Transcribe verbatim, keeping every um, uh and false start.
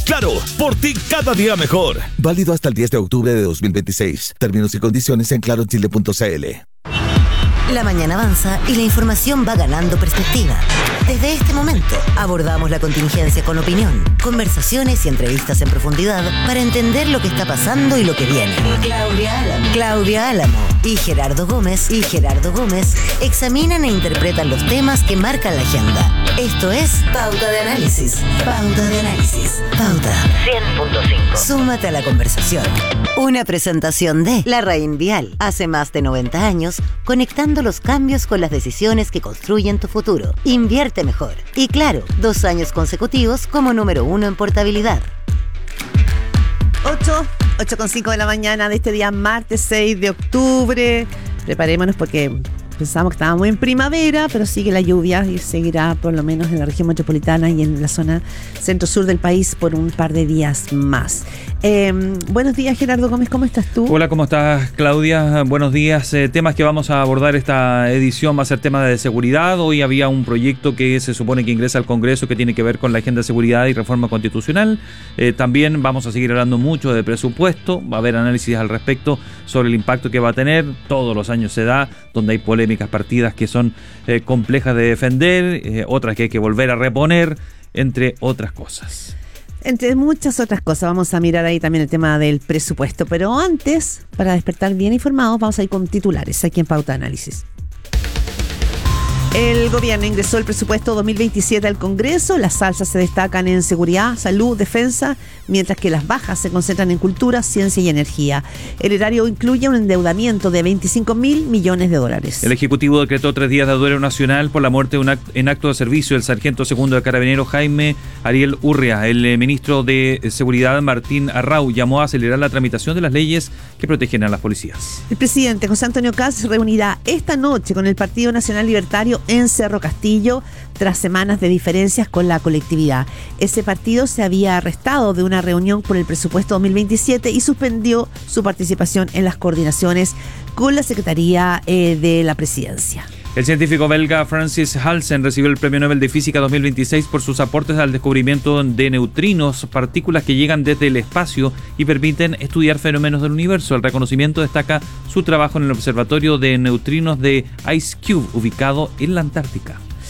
Claro, por ti cada día mejor. Válido hasta el diez de octubre de dos mil veintiséis. Términos y condiciones en claro chile punto c l. La mañana avanza y la información va ganando perspectiva. Desde este momento abordamos la contingencia con opinión, conversaciones y entrevistas en profundidad para entender lo que está pasando y lo que viene. Claudia Álamo, Claudia Álamo y Gerardo Gómez y Gerardo Gómez examinan e interpretan los temas que marcan la agenda. Esto es Pauta de Análisis. Pauta de Análisis. Pauta cien punto cinco. Súmate a la conversación. Una presentación de La Raín Vial. Hace más de noventa años, conectando los cambios con las decisiones que construyen tu futuro. Invierte mejor. Y claro, dos años consecutivos como número uno en portabilidad. ocho, ocho con cinco de la mañana de este día martes seis de octubre. Preparémonos porque pensábamos que estábamos en primavera, pero sigue la lluvia y seguirá por lo menos en la región metropolitana y en la zona centro-sur del país por un par de días más. Eh, buenos días, Gerardo Gómez, ¿cómo estás tú? Hola, ¿cómo estás, Claudia? Buenos días. Eh, temas que vamos a abordar esta edición va a ser tema de seguridad. Hoy había un proyecto que se supone que ingresa al Congreso que tiene que ver con la agenda de seguridad y reforma constitucional. Eh, también vamos a seguir hablando mucho de presupuesto. Va a haber análisis al respecto sobre el impacto que va a tener. Todos los años se da, donde hay polémicas partidas que son eh, complejas de defender, eh, otras que hay que volver a reponer, entre otras cosas. Entre muchas otras cosas, vamos a mirar ahí también el tema del presupuesto. Pero antes, para despertar bien informados, vamos a ir con titulares aquí en Pauta Análisis. El gobierno ingresó el presupuesto dos mil veintisiete al Congreso. Las alzas se destacan en seguridad, salud, defensa, mientras que las bajas se concentran en cultura, ciencia y energía. El erario incluye un endeudamiento de veinticinco mil millones de dólares. El Ejecutivo decretó tres días de duelo nacional por la muerte de un act- en acto de servicio del sargento segundo de Carabineros Jaime Ariel Urria. El eh, ministro de Seguridad, Martín Arrau, llamó a acelerar la tramitación de las leyes que protegen a las policías. El presidente José Antonio Kast se reunirá esta noche con el Partido Nacional Libertario en Cerro Castillo tras semanas de diferencias con la colectividad. Ese partido se había arrestado de una reunión por el presupuesto dos mil veintisiete y suspendió su participación en las coordinaciones con la Secretaría eh, de la Presidencia. El científico belga Francis Halsen recibió el Premio Nobel de Física dos mil veintiséis por sus aportes al descubrimiento de neutrinos, partículas que llegan desde el espacio y permiten estudiar fenómenos del universo. El reconocimiento destaca su trabajo en el Observatorio de Neutrinos de IceCube, ubicado en la Antártica.